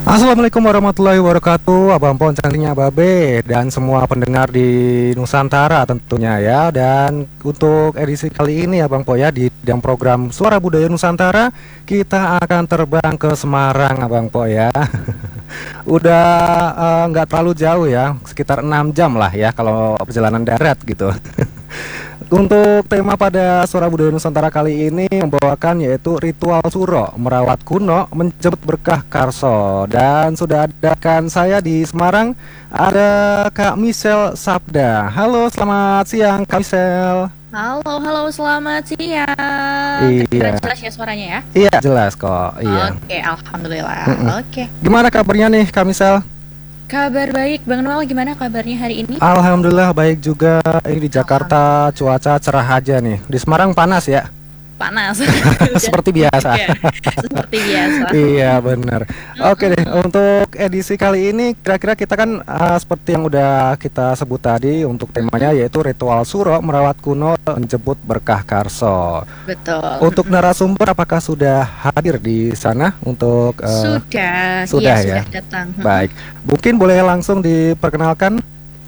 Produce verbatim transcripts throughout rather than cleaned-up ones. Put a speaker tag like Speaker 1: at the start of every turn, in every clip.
Speaker 1: Assalamualaikum warahmatullahi wabarakatuh, Abang Pon cantiknya Babe dan semua pendengar di Nusantara tentunya ya. Dan untuk edisi kali ini Abang Po ya, di dalam program Suara Budaya Nusantara kita akan terbang ke Semarang Abang Po ya. Udah eh, nggak uh, terlalu jauh ya, sekitar enam jam lah ya kalau perjalanan darat gitu. Untuk tema pada Suara Budaya Nusantara kali ini membawakan yaitu ritual suro, merawat kuno, menjemput berkah karso. Dan sudah ada kan saya di Semarang, ada Kak Michelle Sabda. Halo, selamat siang Kak Michelle.
Speaker 2: Halo, halo, selamat siang.
Speaker 1: Iya.
Speaker 2: Jelas ya suaranya ya?
Speaker 1: Iya, jelas kok. Iya.
Speaker 2: Oke, alhamdulillah.
Speaker 1: Mm-mm.
Speaker 2: Oke.
Speaker 1: Gimana kabarnya nih Kak Michelle?
Speaker 2: Kabar baik, Bang Noel gimana kabarnya hari ini?
Speaker 1: Alhamdulillah baik juga. Ini di Jakarta cuaca cerah aja nih. Di Semarang panas ya?
Speaker 2: Panas.
Speaker 1: Seperti biasa.
Speaker 2: Ya, seperti biasa.
Speaker 1: Iya benar. Oke deh, untuk edisi kali ini kira-kira kita kan uh, seperti yang udah kita sebut tadi, untuk temanya yaitu ritual suro, merawat kuno, menjemput berkah karso.
Speaker 2: Betul.
Speaker 1: Untuk narasumber apakah sudah hadir di sana untuk uh,
Speaker 2: Sudah,
Speaker 1: sudah
Speaker 2: iya,
Speaker 1: ya?
Speaker 2: sudah datang.
Speaker 1: Baik, mungkin boleh langsung diperkenalkan.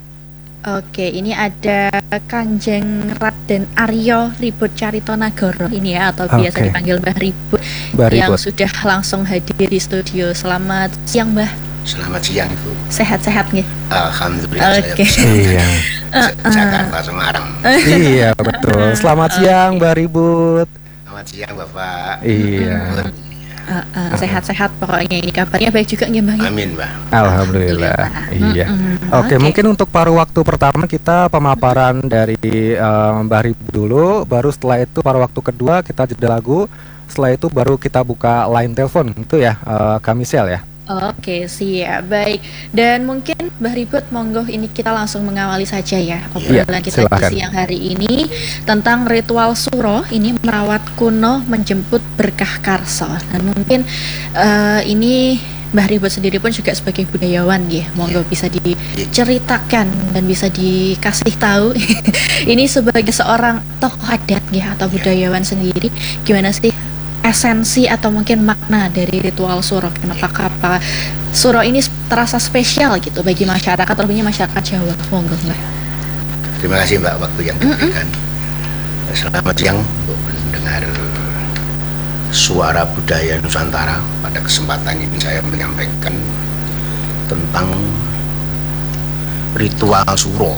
Speaker 2: Oke, ini ada Kanjeng Raden Aryo Ribut Caritonagoro ini ya, atau biasa
Speaker 1: Oke.
Speaker 2: dipanggil Mbah Ribut,
Speaker 1: Mbah
Speaker 2: yang
Speaker 1: Ribut.
Speaker 2: sudah langsung hadir di studio. Selamat siang, Mbah.
Speaker 3: Selamat siang Ibu.
Speaker 2: Sehat-sehat nih.
Speaker 3: Alhamdulillah
Speaker 2: Oke.
Speaker 3: saya
Speaker 1: Iya.
Speaker 3: bisa Jakarta Semarang.
Speaker 1: Iya betul. Selamat siang Mbak Ribut.
Speaker 3: Selamat siang Bapak.
Speaker 1: Iya.
Speaker 2: Uh, uh, sehat-sehat pokoknya, ini kabarnya baik juga nggih, Mbak?
Speaker 3: Amin Mbak.
Speaker 1: Alhamdulillah. Iya.
Speaker 2: Mm-mm.
Speaker 1: Oke,
Speaker 2: Oke.
Speaker 1: mungkin untuk paruh waktu pertama kita pemaparan dari eh, Mbak Ribut dulu, baru setelah itu paruh waktu kedua kita jeda lagu. Setelah itu baru kita buka line telepon itu ya, eh, Kak Michelle ya.
Speaker 2: Oke, siap, baik. Dan mungkin Mbah Ribut, monggo ini kita langsung mengawali saja ya obrolan
Speaker 1: Iya,
Speaker 2: kita
Speaker 1: silakan.
Speaker 2: di siang hari ini tentang ritual suro, ini merawat kuno, menjemput berkah karso. Dan mungkin eh, ini Mbah Ribut sendiri pun juga sebagai budayawan ya, monggo bisa diceritakan dan bisa dikasih tahu ini sebagai seorang tokoh adat ya atau budayawan sendiri, gimana sih esensi atau mungkin makna dari ritual suro? Kenapa apa suro ini terasa spesial gitu bagi masyarakat, terlebihnya masyarakat Jawa? Monggo, Mbak.
Speaker 3: Terima kasih Mbak waktu yang diberikan. Selamat siang untuk mendengar Suara Budaya Nusantara. Pada kesempatan ini saya menyampaikan tentang ritual suro.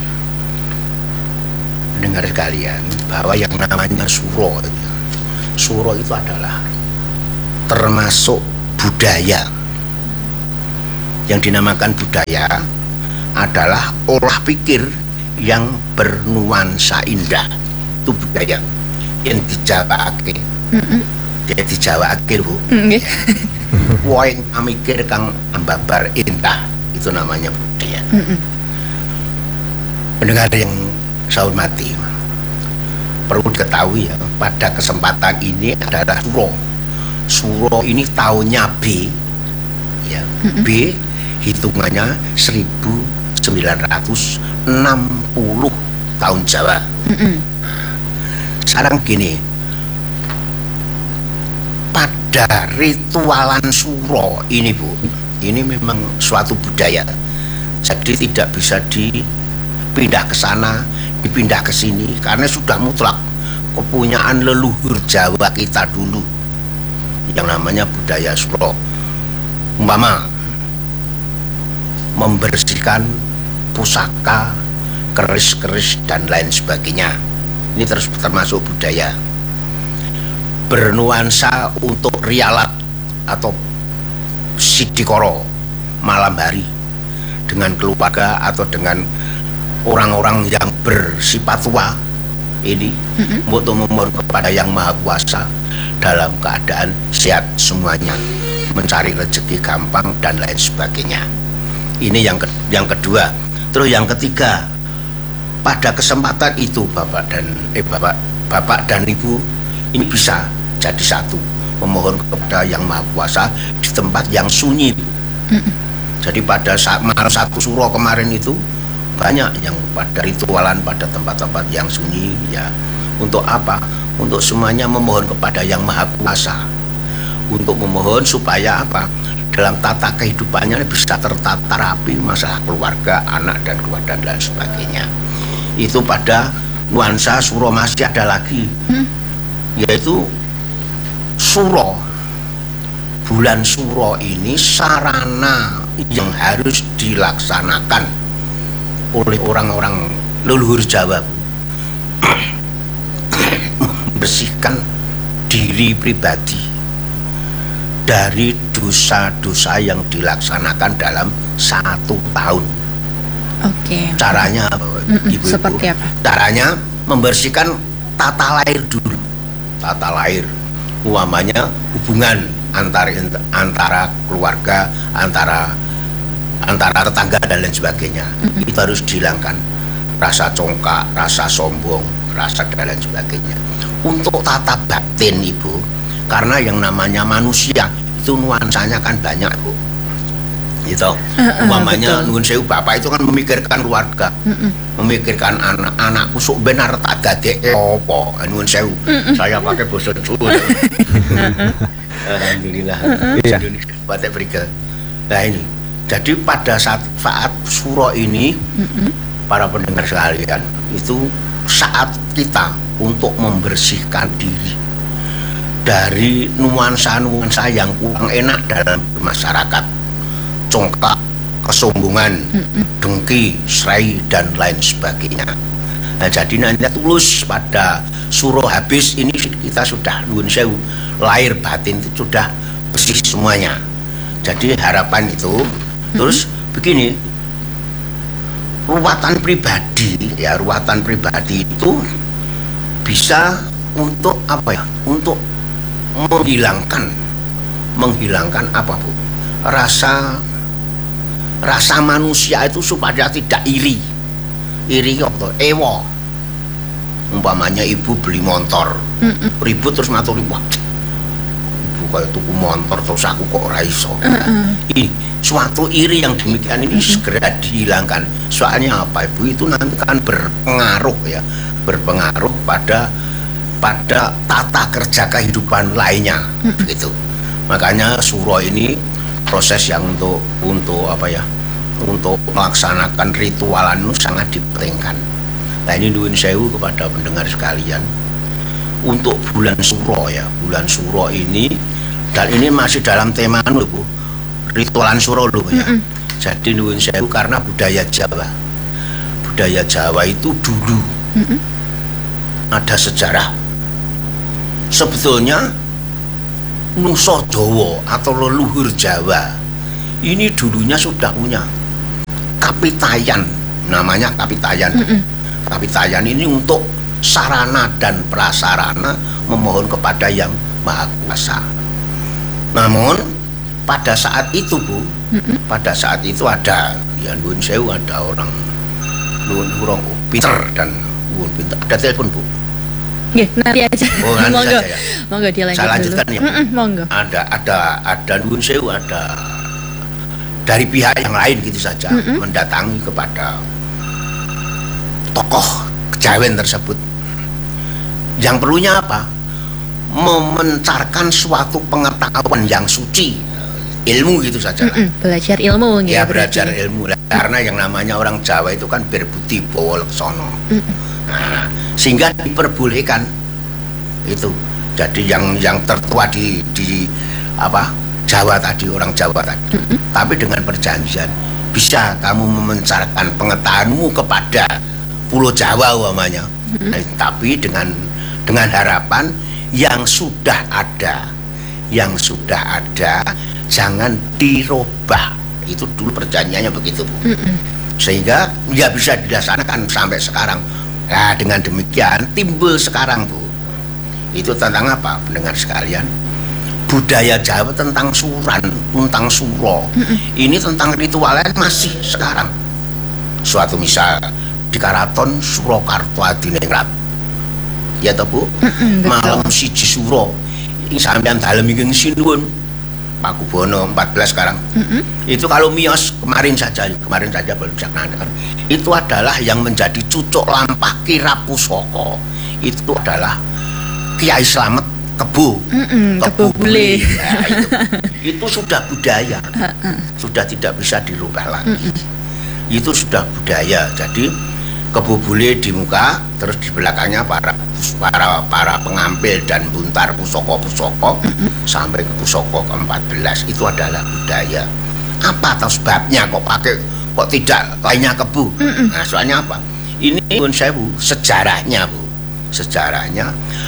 Speaker 3: Dengar sekalian bahwa yang namanya suro itu, suro itu adalah termasuk budaya. Yang dinamakan budaya adalah olah pikir yang bernuansa indah. Itu budaya yang dijawabake. Dia dijawabake Bu.
Speaker 2: Nggih.
Speaker 3: Woing mikir kang ambabar indah, itu namanya budaya. Pendengar yang saya hormati, perlu diketahui ya, pada kesempatan ini adalah suro. Suro ini tahunnya B, ya, B hitungannya seribu sembilan ratus enam puluh tahun Jawa. Sekarang gini, pada ritualan suro ini Bu, ini memang suatu budaya, jadi tidak bisa dipindah ke sana, dipindah ke sini, karena sudah mutlak kepunyaan leluhur Jawa kita dulu yang namanya budaya suro. Umpama membersihkan pusaka, keris-keris dan lain sebagainya, ini terus termasuk budaya. Bernuansa untuk rialat atau sidikoro malam hari dengan keluarga atau dengan orang-orang yang bersifat tua, ini untuk memohon kepada Yang Maha Kuasa dalam keadaan sehat semuanya, mencari rezeki gampang dan lain sebagainya. Ini yang ke yang kedua. Terus yang ketiga, pada kesempatan itu Bapak dan eh Bapak Bapak dan Ibu ini bisa jadi satu, memohon kepada Yang Maha Kuasa di tempat yang sunyi. Jadi pada saat malam satu suro kemarin itu banyak yang pada ritualan pada tempat-tempat yang sunyi ya. Untuk apa? Untuk semuanya memohon kepada Yang Maha Kuasa, untuk memohon supaya apa? dalam tata kehidupannya bisa tertata rapi, masalah keluarga, anak dan keluarga dan lain sebagainya. Itu pada nuansa suro. Masih ada lagi, hmm. yaitu suro. Bulan suro ini sarana yang harus dilaksanakan oleh orang-orang leluhur Jawa, membersihkan diri pribadi dari dosa-dosa yang dilaksanakan dalam satu tahun.
Speaker 2: Oke.
Speaker 3: Caranya, ibu-ibu,
Speaker 2: seperti apa?
Speaker 3: Caranya membersihkan tata lahir dulu. Tata lahir, umpamanya hubungan antara antara keluarga, antara antara tetangga dan lain sebagainya. Mm-hmm. Itu harus dihilangkan. Rasa congkak, rasa sombong, rasa dan lain sebagainya. Untuk tata batin, Ibu, karena yang namanya manusia itu nuansanya kan banyak, Bu. Gitu. Umpamanya nuwun sewu, bapak itu kan memikirkan keluarga, mm-mm. memikirkan anak-anakku sok benar tak gadeke opo. Nuwun sewu, saya pakai basa Jawa. Alhamdulillah. Iya. Batik Brigel. Nah ini, jadi pada saat saat suro ini, mm-mm. para pendengar sekalian, itu saat kita untuk membersihkan diri dari nuansa-nuansa yang kurang enak dalam masyarakat. Congkak, kesombongan, mm-mm. dengki, serai dan lain sebagainya. Nah, jadi nanti tulus pada suro habis ini kita sudah nuwun sewu, lahir batin itu sudah bersih semuanya. Jadi harapan itu, mm-hmm. terus begini, ruwatan pribadi ya, ruwatan pribadi itu bisa untuk apa ya? Untuk menghilangkan, menghilangkan apa, Bu? Rasa rasa manusia itu supaya tidak iri. Iri apa? Ewo. Umpamanya ibu beli motor, mm-mm. ribut terus matur, wah, ibu kayak tuku motor terus aku kok ora iso. Ini suatu iri yang demikian ini mm-mm. segera dihilangkan. Soalnya apa, Ibu? Itu nanti kan berpengaruh ya, berpengaruh pada pada tata kerja kehidupan lainnya, mm-mm. begitu. Makanya suro ini proses yang untuk untuk apa ya, untuk melaksanakan ritualan itu sangat dipentingkan. Nah ini nuwun sewu kepada pendengar sekalian, untuk bulan suro ya, bulan suro ini, dan ini masih dalam tema anu, Bu, ritualan suro loh ya. Mm-mm. Jadi nuwun sewu karena budaya Jawa, budaya Jawa itu dulu mm-mm. ada sejarah. Sebetulnya Nusa Jawa atau leluhur Jawa ini dulunya sudah punya kapitayan, namanya kapitayan. Mm-mm. Kapitayan ini untuk sarana dan prasarana memohon kepada Yang Maha Kuasa. Namun pada saat itu, Bu, mm-mm. pada saat itu ada ya nuwun sewu, ada orang nuwun orang pinter dan nuwun pinter. Ada telepon, Bu.
Speaker 2: Nggih, nanti aja.
Speaker 3: Oh, nanti
Speaker 2: monggo.
Speaker 3: Saja, ya.
Speaker 2: Monggo dilanjut.
Speaker 3: Saya lanjutkan dulu. Ya.
Speaker 2: Mm-mm, monggo.
Speaker 3: Ada ada ada nuwun sewu, ada dari pihak yang lain gitu saja, mm-mm. mendatangi kepada tokoh kejawen tersebut. Yang perlunya apa? Memencarkan suatu pengetahuan yang suci, ilmu gitu saja.
Speaker 2: Mm-mm, belajar ilmu
Speaker 3: ya, belajar berarti. ilmu. Karena yang namanya orang Jawa itu kan berbudi bawa leksono. Nah, sehingga diperbolehkan itu. Jadi yang yang tertua di di apa Jawa tadi, orang Jawa tadi. Mm-hmm. Tapi dengan perjanjian, bisa kamu memencarkan pengetahuanmu kepada Pulau Jawa umpamanya. Mm-hmm. Nah, tapi dengan dengan harapan yang sudah ada, yang sudah ada jangan dirubah. Itu dulu perjanjiannya begitu, Bu. Mm-hmm. Sehingga ya bisa dilaksanakan sampai sekarang. Nah, dengan demikian timbul sekarang, Bu. Itu tentang apa, pendengar sekalian? Budaya Jawa tentang suran, tentang suro. Mm-mm. Ini tentang ritualnya masih sekarang. Suatu misal di Karaton Surakarta Adiningrat. Ya toh, Bu? Mm-mm, malam siji suro. Ini sampean dalem iki sinuwun. Pakubono empat belas sekarang. Mm-hmm. Itu kalau miyos kemarin saja, kemarin saja baru dilaksanakan. Itu adalah yang menjadi cucuk lampah Kirapusaka. Itu adalah Kiai Slamet kebu,
Speaker 2: Mm-mm, kebu bule.
Speaker 3: Nah, itu, itu sudah budaya, sudah tidak bisa dirubah lagi. Mm-mm. Itu sudah budaya. Jadi kebu bule di muka, terus di belakangnya para para para pengampil dan buntar pusoko-pusoko mm-hmm. sampai ke pusoko ke empat belas itu adalah budaya. Apa atau sebabnya kok pakai kok tidak lainnya kebu? Mm-hmm. Nah, soalnya apa? Ini Nuwun Sewu sejarahnya, Bu. Sejarahnya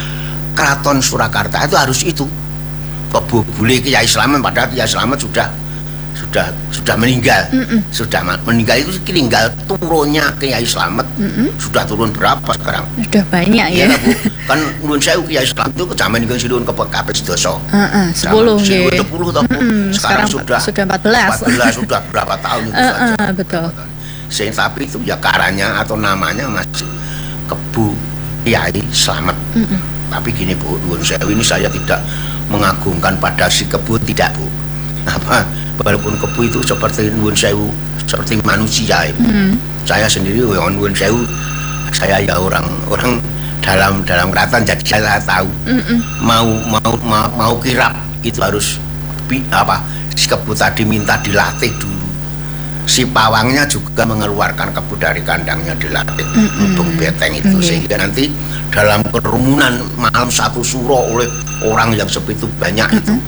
Speaker 3: Keraton Surakarta itu harus itu. Kebu bule Kiai Slamet, padahal Kiai Slamet sudah sudah sudah meninggal. Mm-mm. Sudah meninggal itu tinggal turunnya Kiai Slamet. Mm-mm. Sudah turun berapa sekarang?
Speaker 2: Sudah banyak ya.
Speaker 3: Ya, Bu. Kan Nuwun Sewu Kiai Slamet itu zaman niku sinuwun ke kapes dosa.
Speaker 2: Heeh, sepuluh nggih.
Speaker 3: sepuluh toh, Bu. Sekarang,
Speaker 2: sekarang
Speaker 3: sudah
Speaker 2: sudah empat belas.
Speaker 3: empat belas sudah berapa tahun itu
Speaker 2: uh,
Speaker 3: saja.
Speaker 2: Uh, betul.
Speaker 3: Sehingga tapi itu ya karanya atau namanya masih Kebu Kiai Slamet. Mm-mm. Tapi gini, Bu, Nuwun Sewu ini saya tidak mengagungkan pada si Kebu, tidak, Bu. Apa walaupun Kebu itu seperti Nuwun Sewu, seperti manusia. Mm. Saya sendiri Nuwun Sewu, saya ya orang orang dalam dalam keraton, jadi saya tahu. Mm-mm. mau mau mau mau kirap itu harus apa si Kebu tadi minta dilatih dulu. Si pawangnya juga mengeluarkan kebu dari kandangnya dilatih untuk beteng itu, okay. Sehingga nanti dalam kerumunan malam satu suro oleh orang yang sebegitu banyak mm-hmm. itu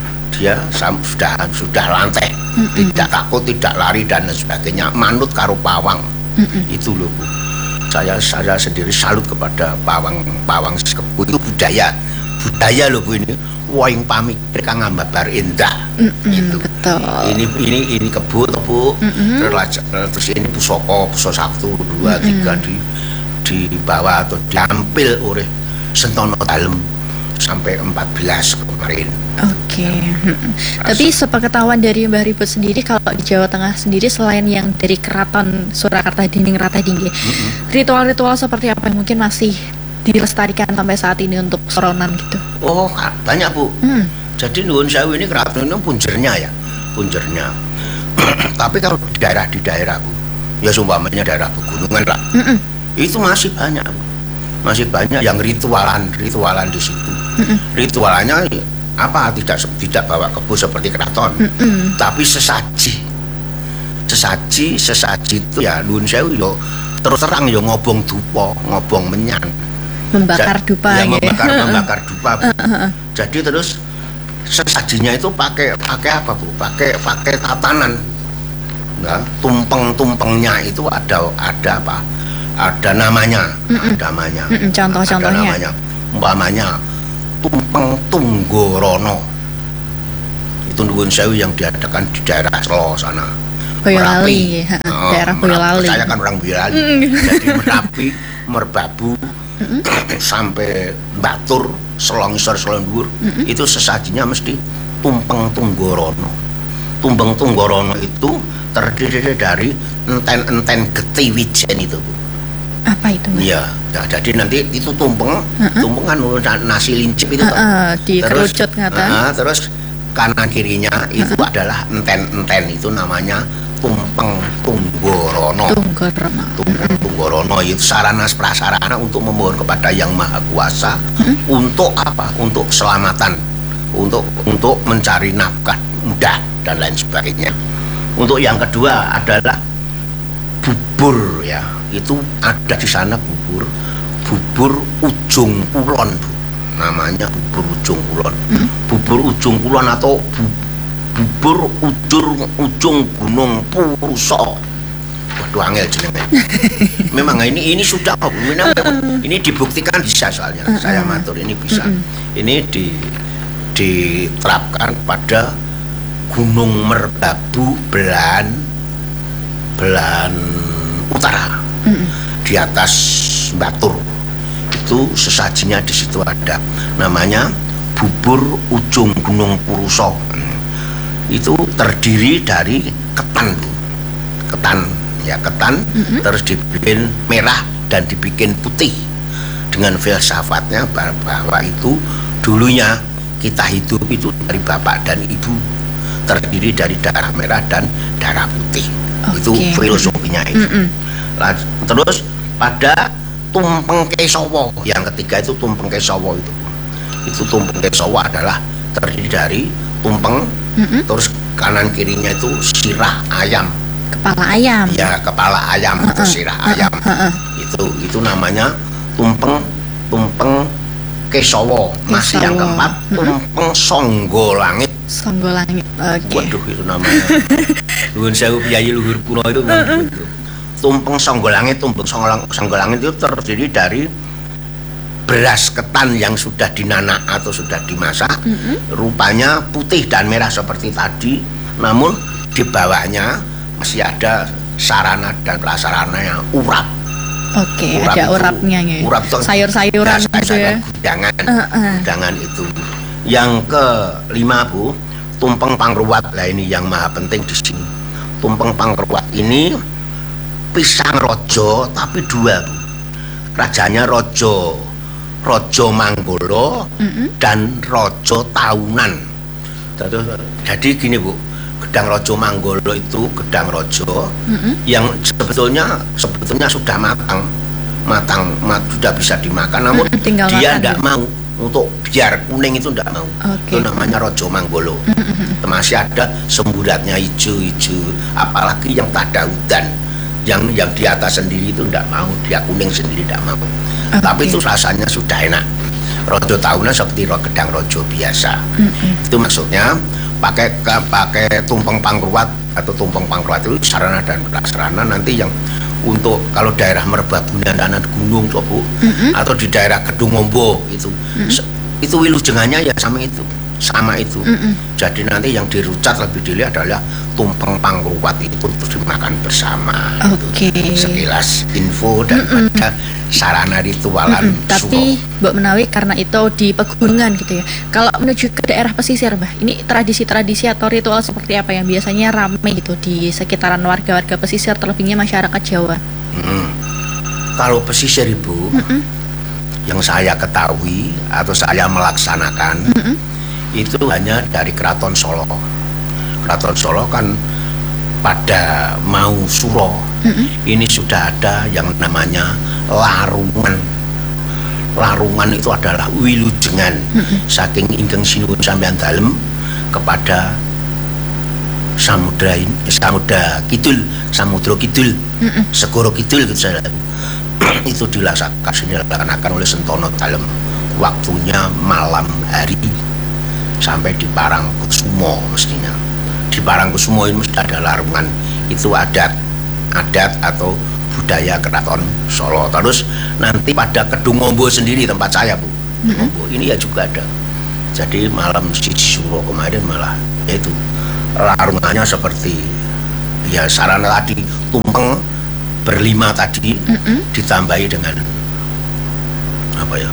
Speaker 3: dia sudah sudah lantai, mm-hmm. tidak takut, tidak lari dan sebagainya, manut karo pawang. Mm-hmm. Itu loh, Bu. Saya saya sendiri salut kepada pawang pawang kebu itu budaya budaya loh, Bu, ini. Woing pamit mereka ngambar indah. Mm-mm, gitu. Betul. Ini ini ini kebu kebu mm-hmm. terus, terus ini pusoko pusoko satu dua mm-hmm. tiga di di bawah atau diampil oleh Sentono Dalem sampai empat belas kemarin.
Speaker 2: Oke. Okay. Mm-hmm. Tapi sepengetahuan dari Mbah Ribut sendiri, kalau di Jawa Tengah sendiri selain yang dari Keraton Surakarta Dinding Rata Dinggi, mm-hmm. ritual-ritual seperti apa yang mungkin masih dilestarikan sampai saat ini untuk soronan gitu?
Speaker 3: Oh, banyak, Bu. Hmm. Jadi Nuwun Sewu ini keraton itu punjernya ya, punjernya. Tapi kalau di daerah di daerah, Bu, ya seumpamanya daerah pegunungan lah, Mm-mm. itu masih banyak, Bu. Masih banyak yang ritualan, ritualan di situ. Mm-mm. Ritualannya apa? Tidak tidak bawa kebu seperti keraton, Mm-mm. tapi sesaji, sesaji, sesaji itu ya Nuwun Sewu yo terus terang yo ngobong dupa, ngobong menyan.
Speaker 2: Membakar dupa,
Speaker 3: ya, ya. membakar membakar dupa, Bu. Uh, uh, uh. Jadi terus sesajinya itu pakai pakai apa, Bu? Pakai pakai tatanan. Nah, tumpeng-tumpengnya itu ada ada apa? Ada namanya, Mm-mm. ada namanya.
Speaker 2: Mm-mm, contoh-contohnya.
Speaker 3: Namanya. Umpamanya tumpeng Tunggorono. Itu Nuwun Sewu yang diadakan di daerah Selo sana.
Speaker 2: Boyolali,
Speaker 3: oh,
Speaker 2: daerah Boyolali.
Speaker 3: Saya kan orang Boyolali. Mm. Jadi Merapi, Merbabu, Mm-hmm. sampai Batur, Selongisor, Selondur, mm-hmm. itu sesajinya mesti tumpeng Tunggorono. Tumpeng Tunggorono itu terdiri dari enten-enten geti wijen itu, Bu.
Speaker 2: Apa itu, Mas?
Speaker 3: Iya, ya, jadi nanti itu tumpeng, uh-uh. tumpeng kan nasi lincip itu,
Speaker 2: uh-uh, dikerucut ngata.
Speaker 3: Uh, terus kanan kirinya itu uh-uh. adalah enten-enten, itu namanya tumpeng Tunggorono.
Speaker 2: Tunggorono.
Speaker 3: Tumpeng Tunggorono itu sarana prasarana untuk memohon kepada Yang Maha Kuasa, hmm? untuk apa? Untuk keselamatan, untuk untuk mencari nafkah mudah dan lain sebagainya. Untuk yang kedua adalah bubur, ya. Itu ada di sana bubur, bubur ujung kulon, Bu. Namanya bubur ujung kulon. Hmm? Bubur ujung kulon atau bu bubur ujur ujung Gunung Purusa. Waduh, angel jenenge. Memang ini ini sudah memang ini dibuktikan bisa, soalnya uh, uh, saya matur ini bisa. Uh, uh. Ini di diterapkan pada Gunung Merbabu belahan belahan utara. Uh, uh. Di atas Batur. Itu sesajinya di situ ada. Namanya bubur ujung Gunung Purusa. Itu terdiri dari ketan, Bu. Ketan, ya ketan, mm-hmm. terus dibikin merah dan dibikin putih dengan filsafatnya bahwa itu dulunya kita hidup itu dari bapak dan ibu, terdiri dari darah merah dan darah putih. Okay. Itu filosofinya itu. Mm-hmm. Lalu, terus pada tumpeng Kesawa yang ketiga itu tumpeng Kesawa itu. Itu tumpeng kesawa adalah terdiri dari tumpeng, mm-hmm. terus kanan kirinya itu sirah ayam.
Speaker 2: Kepala ayam.
Speaker 3: Ya, kepala ayam uh-uh. atau sirah uh-uh. ayam. Uh-uh. Itu itu namanya tumpeng tumpeng kesawa. Masih yang keempat tumpeng songgo langit.
Speaker 2: Songgo langit. Oke. Okay.
Speaker 3: Waduh, itu namanya. Nuwun sewu piyayi luhur kuno itu. Uh-uh. Tumpeng songgo langit, tumpeng songgo langit itu terdiri dari beras ketan yang sudah dinanak atau sudah dimasak, mm-hmm. rupanya putih dan merah seperti tadi, namun di bawahnya masih ada sarana dan prasarana yang urap.
Speaker 2: Oke, urap ada itu, urapnya ya.
Speaker 3: Urap itu
Speaker 2: sayur-sayuran
Speaker 3: ya,
Speaker 2: gitu ya.
Speaker 3: Gudangan,
Speaker 2: uh-uh.
Speaker 3: gudangan itu. Yang kelima Bu, tumpeng pangruwat. Lah ini yang maha penting di sini. Tumpeng pangruwat ini pisang rojo tapi dua Bu. Rajanya rojo Rojo Manggolo, mm-hmm. dan Rojo Taunan. Jadi gini Bu, gedang Rojo Manggolo itu gedang rojo, mm-hmm. yang sebetulnya sebetulnya sudah matang, matang, mat, sudah bisa dimakan, namun mm-hmm. dia tidak mau untuk biar kuning itu tidak mau. Okay. Itu namanya Rojo Manggolo. Mm-hmm. Masih ada semburatnya hijau-hijau, apalagi yang tak ada udan. Yang yang di atas sendiri itu tidak mau, dia kuning sendiri tidak mau. Okay. Tapi itu rasanya sudah enak. Rojo tahunan seperti gedang rojo biasa. Mm-hmm. Itu maksudnya pakai pakai tumpeng pangruwat atau tumpeng pangruwat itu sarana dan prasarana nanti yang untuk kalau daerah Merbabunan dan gunung tuh Bu, mm-hmm. atau di daerah Kedungombo itu, mm-hmm. itu wilujengannya ya sama itu. Sama itu. Mm-mm. Jadi nanti yang dirucat lebih dulu adalah tumpeng pangruwat itu terus dimakan bersama.
Speaker 2: Oke. Okay.
Speaker 3: Sekilas info daripada Mm-mm. sarana ritualan.
Speaker 2: Mm-mm. Tapi Mbak Menawi karena itu di pegunungan gitu ya. Kalau menuju ke daerah pesisir, Mbak, ini tradisi-tradisi atau ritual seperti apa yang biasanya ramai gitu di sekitaran warga-warga pesisir, terlebihnya masyarakat Jawa?
Speaker 3: Mm. Kalau pesisir Ibu, Mm-mm. yang saya ketahui atau saya melaksanakan. Mm-mm. Itu hanya dari Keraton Solo. Keraton Solo kan pada mau suro, mm-hmm. ini sudah ada yang namanya larungan. Larungan itu adalah wilujengan, mm-hmm. saking ingkang sinuwun sampeyan dalem kepada samudra samudra kidul, samudra kidul, mm-hmm. segoro kidul gitu saya. Itu dilaksanakan dilaksanakan oleh Sentono Dalem. Waktunya malam hari sampai di Parangkusumo mestinya. Di Parangkusumo ini mesti ada larungan. Itu adat adat atau budaya Keraton Solo. Terus nanti pada Kedungombo sendiri tempat saya Bu, Kedungombo ini ya juga ada. Jadi malam siji suro kemarin malah itu larungannya seperti ya sarana tadi tumpeng berlima tadi, mm-hmm. ditambahi dengan apa ya,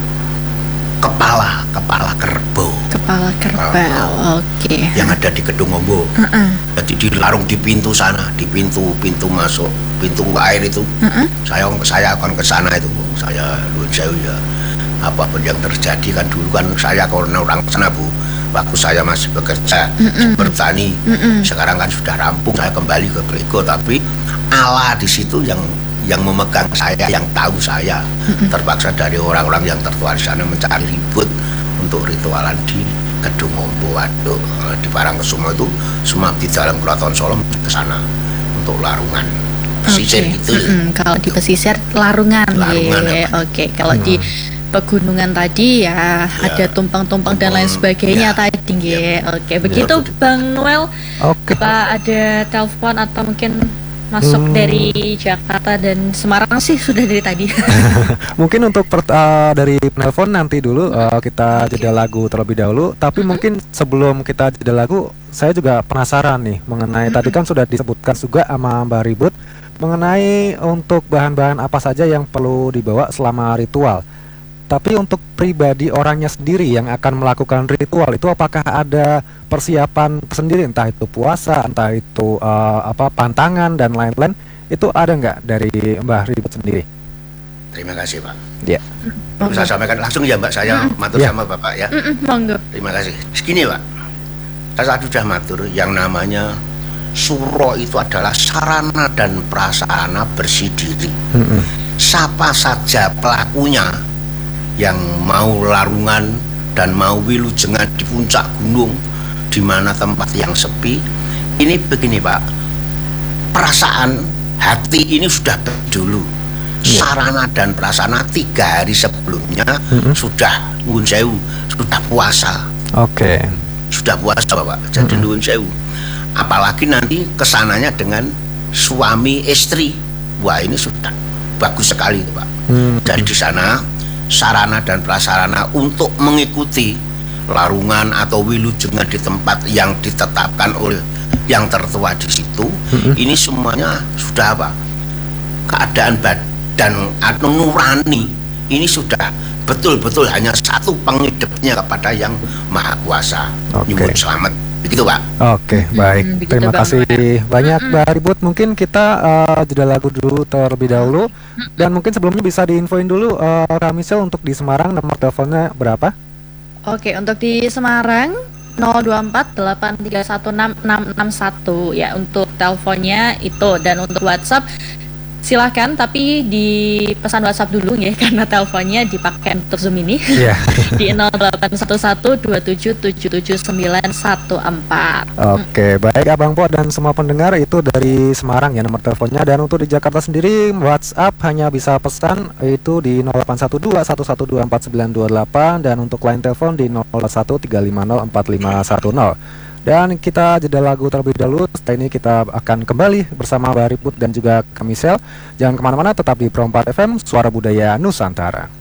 Speaker 3: kepala kepala kerbau
Speaker 2: kepala kerbau oke okay.
Speaker 3: yang ada di Kedungombo. Uh-uh. Jadi dilarung di pintu sana, di pintu pintu masuk pintu air itu. Uh-uh. saya saya akan ke sana itu saya nuwun sewu ya, apapun yang terjadi kan dulu kan saya karena orang sana Bu, waktu saya masih bekerja uh-uh. bertani. Uh-uh. Sekarang kan sudah rampung, saya kembali ke Grego, tapi Allah di situ yang yang memegang saya, yang tahu saya. Mm-hmm. Terpaksa dari orang-orang yang tertua di sana mencari ribut untuk ritualan di Kedungombo. Waduh, di Parangkusumo itu semua di dalam Keraton Solo ke sana untuk larungan pesisir okay. gitu.
Speaker 2: Mm-hmm. Kalau di pesisir larungan,
Speaker 3: larungan
Speaker 2: ya. Oke, okay. Kalau hmm. di pegunungan tadi ya, ya ada tumpeng-tumpeng dan lain sebagainya ya. Tadi ya. Oke, okay. Begitu ya, Bang Noel. Oke. Okay. Apa ada telepon atau mungkin masuk hmm. dari Jakarta dan Semarang sih sudah dari tadi.
Speaker 1: Mungkin untuk per, uh, dari penelpon nanti dulu uh, kita jeda lagu terlebih dahulu. Tapi mm-hmm. mungkin sebelum kita jeda lagu, saya juga penasaran nih mengenai mm-hmm. tadi kan sudah disebutkan juga sama Mbak Ribut mengenai untuk bahan-bahan apa saja yang perlu dibawa selama ritual. Tapi untuk pribadi orangnya sendiri yang akan melakukan ritual itu apakah ada persiapan sendiri, entah itu puasa, entah itu uh, apa pantangan dan lain-lain, itu ada nggak dari Mbah Ribut sendiri?
Speaker 3: Terima kasih Pak.
Speaker 1: Ya.
Speaker 3: Yeah. Saya sampaikan langsung ya Mbak, saya mm-hmm. matur yeah. sama Bapak ya.
Speaker 2: Monggo.
Speaker 3: Terima kasih. Segini Pak, saya sudah matur yang namanya suro itu adalah sarana dan prasarana bersih diri. Mm-hmm. Siapa saja pelakunya yang mau larungan dan mau wilujengan di puncak gunung di mana tempat yang sepi. Ini begini Pak, perasaan hati ini sudah dulu, ya. Sarana dan prasarana tiga hari sebelumnya mm-hmm. sudah nuwun sewu, sudah puasa.
Speaker 1: Oke. Okay.
Speaker 3: Sudah puasa Bapak, jadi mm-hmm. nuwun sewu. Apalagi nanti kesananya dengan suami istri, wah ini sudah bagus sekali Pak. Mm-hmm. Jadi di sana sarana dan prasarana untuk mengikuti larungan atau wilujengan di tempat yang ditetapkan oleh yang tertua di situ, mm-hmm. ini semuanya sudah apa? Keadaan badan atau nurani ini sudah betul-betul hanya satu pengidupnya kepada yang Maha Kuasa.
Speaker 1: Okay.
Speaker 3: Nyuwun selamat, begitu Pak.
Speaker 1: Oke, okay, baik. Hmm, terima kasih Bang. banyak hmm. Mbak Ribut. Mungkin kita uh, jeda lagu dulu terlebih dahulu, hmm. dan mungkin sebelumnya bisa diinfoin dulu uh, Kak Michelle untuk di Semarang nomor teleponnya berapa?
Speaker 2: Oke, untuk di Semarang nol dua empat delapan tiga satu enam enam enam satu ya untuk teleponnya itu, dan untuk WhatsApp silahkan tapi di pesan WhatsApp dulu ya karena teleponnya dipakai untuk Zoom ini. Yeah. Di nol delapan satu satu dua tujuh tujuh tujuh sembilan satu empat.
Speaker 1: Oke, hmm. baik Abang Po dan semua pendengar, itu dari Semarang ya nomor teleponnya. Dan untuk di Jakarta sendiri WhatsApp hanya bisa pesan itu di nol delapan satu dua satu satu dua empat sembilan dua delapan, dan untuk line telepon di nol satu tiga lima nol empat lima satu nol. Dan kita jeda lagu terlebih dahulu. Setelah ini kita akan kembali bersama Mbak Ribut dan juga Kak Michelle. Jangan kemana-mana, tetap di Pro empat F M, Suara Budaya Nusantara.